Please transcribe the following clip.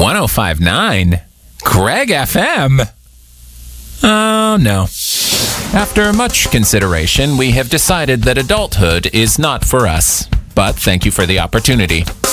105.9? Greg FM? Oh, no. After much consideration, we have decided that adulthood is not for us. But thank you for the opportunity.